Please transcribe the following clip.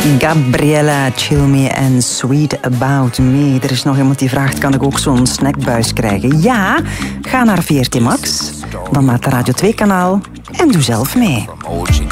Gabriella Cilmi en Sweet About Me. Er is nog iemand die vraagt, kan ik ook zo'n snackbuis krijgen? Ja, ga naar VRT Max, dan naar het Radio 2-kanaal en doe zelf mee.